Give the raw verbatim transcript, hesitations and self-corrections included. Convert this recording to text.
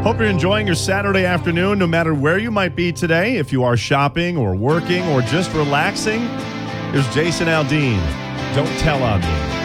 Hope you're enjoying your Saturday afternoon, no matter where you might be today. If you are shopping or working or just relaxing, here's Jason Aldean. Don't tell on me.